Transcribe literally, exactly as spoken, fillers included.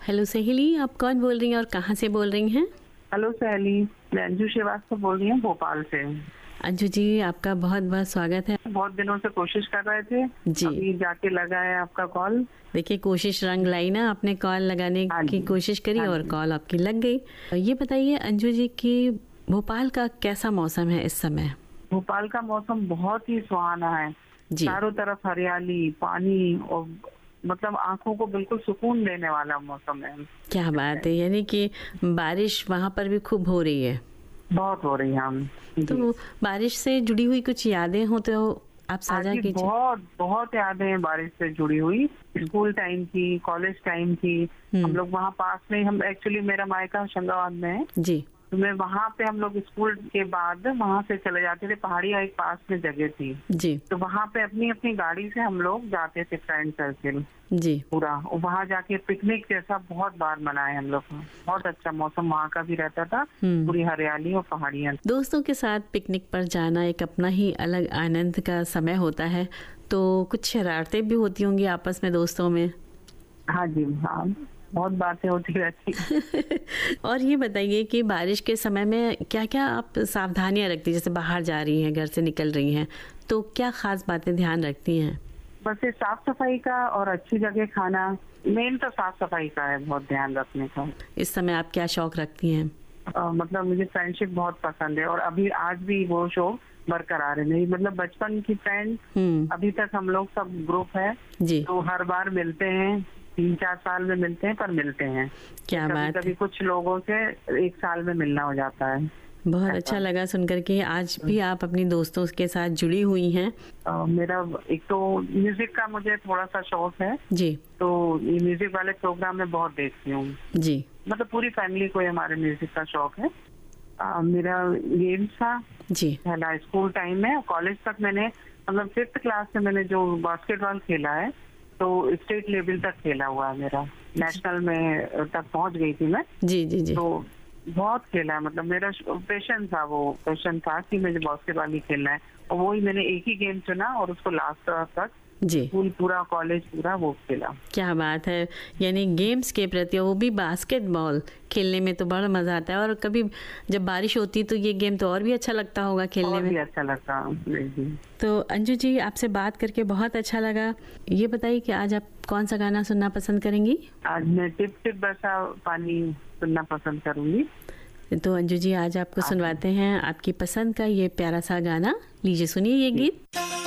Hello सहेली, आप कौन बोल रही हैं और कहाँ से बोल रही हैं? हेलो सहेली, मैं अंजू श्रीवास्तव बोल रही हूँ भोपाल से। अंजू जी, आपका बहुत बहुत स्वागत है। बहुत दिनों से कोशिश कर रहे थे जी। अभी जाके लगा है आपका कॉल। देखिए, कोशिश रंग लाई ना, आपने कॉल लगाने की कोशिश करी और कॉल आपकी लग गई। ये बताइए अंजू जी कि भोपाल का कैसा मौसम है इस समय? भोपाल का मौसम बहुत ही सुहाना है। चारों तरफ हरियाली, पानी और मतलब आंखों को बिल्कुल सुकून देने वाला मौसम है। क्या बात है, यानी कि बारिश वहाँ पर भी खूब हो रही है? बहुत हो रही है। हम तो बारिश से जुड़ी हुई कुछ यादें हो तो आप साझा कीजिए। बहुत बहुत यादें हैं बारिश से जुड़ी हुई। स्कूल टाइम की, कॉलेज टाइम की। हम लोग वहाँ पास में, हम एक्चुअली मेरा मायका होशंगाबाद में है जी। तो मैं वहाँ पे, हम लोग स्कूल के बाद वहाँ से चले जाते थे। पहाड़िया एक पास में जगह थी जी। तो वहाँ पे अपनी अपनी गाड़ी से हम लोग जाते थे, फ्रेंड सर्किल जी। पूरा। वहाँ जाके पिकनिक जैसा बहुत बार मनाए हम लोग। बहुत अच्छा मौसम वहाँ का भी रहता था, पूरी हरियाली और पहाड़ियाँ। दोस्तों के साथ पिकनिक पर जाना एक अपना ही अलग आनंद का समय होता है। तो कुछ शरारतें भी होती होंगी आपस में दोस्तों में? हाँ जी, हाँ, बहुत बातें होती रहती। और ये बताइए कि बारिश के समय में क्या क्या आप सावधानियां रखती हैं? जैसे बाहर जा रही हैं, घर से निकल रही हैं, तो क्या खास बातें ध्यान रखती हैं? बस ये साफ सफाई का और अच्छी जगह खाना, मेन तो साफ सफाई का है, बहुत ध्यान रखने का। इस समय आप क्या शौक रखती हैं? आ, मतलब मुझे फ्रेंडशिप बहुत पसंद है और अभी आज भी वो शौक बरकरार है। मेरी मतलब बचपन की फ्रेंड, अभी तक हम लोग सब ग्रुप है जी। तो हर बार मिलते हैं, तीन चार साल में मिलते हैं पर मिलते हैं। क्या कभी बात कभी है। कुछ लोगों से एक साल में मिलना हो जाता है। बहुत अच्छा लगा सुनकर के आज भी आप अपनी दोस्तों के साथ जुड़ी हुई हैं। आ, मेरा एक तो म्यूजिक का मुझे थोड़ा सा शौक है जी, तो ये म्यूजिक वाले प्रोग्राम में बहुत देखती हूँ जी। मतलब पूरी फैमिली को हमारे म्यूजिक का शौक है। आ, मेरा गेम्स था जी, पहला स्कूल टाइम में। कॉलेज तक मैंने मतलब फिफ्थ क्लास से मैंने जो बास्केटबॉल खेला है तो स्टेट लेवल तक खेला हुआ है मेरा। नेशनल में तक पहुंच गई थी मैं। जी जी जी। तो बहुत खेला है, मतलब मेरा पैशन था, वो पैशन था कि मुझे बास्केटबॉल ही खेलना है और वही मैंने एक ही गेम चुना और उसको लास्ट तक जी स्कूल पूरा, कॉलेज पूरा वो खेला। क्या बात है, यानी गेम्स के प्रति, वो भी बास्केटबॉल खेलने में तो बड़ा मजा आता है। और कभी जब बारिश होती तो ये गेम तो और भी अच्छा लगता होगा खेलने और में। भी अच्छा लगता। तो अंजू जी, आपसे बात करके बहुत अच्छा लगा। ये बताइए कि आज आप कौन सा गाना सुनना पसंद करेंगी? आज मैं टिप टिप बरसा पानी सुनना पसंद करूंगी। तो अंजू जी, आज आपको सुनवाते हैं आपकी पसंद का ये प्यारा सा गाना। लीजिए सुनिए ये गीत।